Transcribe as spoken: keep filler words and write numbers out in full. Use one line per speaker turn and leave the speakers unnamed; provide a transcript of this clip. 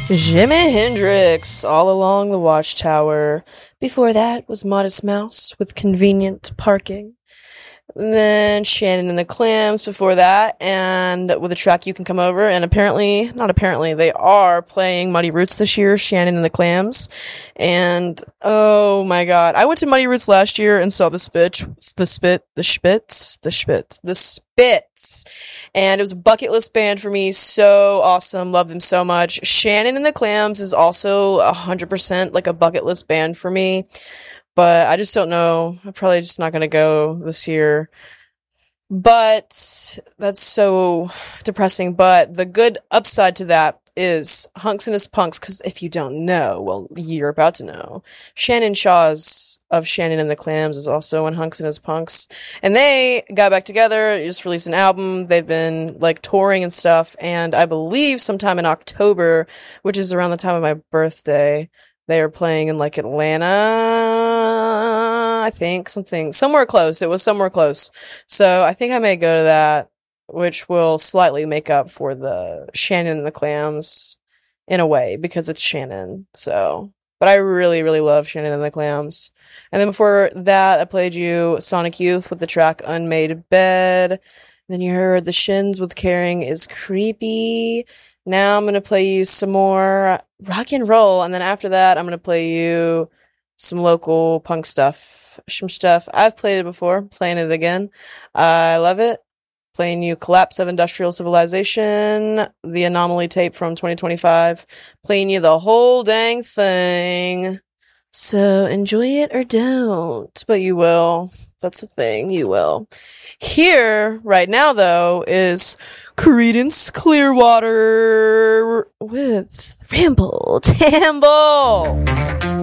Jimi Hendrix, All Along the Watchtower. Before that was Modest Mouse with Convenient Parking. And then Shannon and the Clams before that, and with a track You Can Come Over, and apparently, not apparently, they are playing Muddy Roots this year, Shannon and the Clams, and oh my god, I went to Muddy Roots last year and saw the Spit, the Spit, the Spitz, the Spitz, the Spitz, and it was a bucket list band for me, so awesome, love them so much. Shannon and the Clams is also one hundred percent like a bucket list band for me. But I just don't know. I'm probably just not going to go this year. But that's so depressing. But the good upside to that is Hunks and His Punks. Because if you don't know, well, you're about to know. Shannon Shaw's of Shannon and the Clams is also in Hunks and His Punks. And they got back together, just released an album. They've been like touring and stuff. And I believe sometime in October, which is around the time of my birthday, they are playing in like Atlanta, I think, something, somewhere close. It was somewhere close. So I think I may go to that, which will slightly make up for the Shannon and the Clams in a way, because it's Shannon. So, but I really, really love Shannon and the Clams. And then before that, I played you Sonic Youth with the track Unmade Bed. Then you heard the Shins with Caring is Creepy. Now I'm going to play you some more rock and roll, and then after that, I'm going to play you some local punk stuff. Some stuff. I've played it before, playing it again. I love it. Playing you Collapse of Industrial Civilization, the Anomaly tape from twenty twenty-five. Playing you the whole dang thing. So enjoy it or don't, but you will. That's the thing, you will. Here, right now, though, is Creedence Clearwater with Ramble Tamble.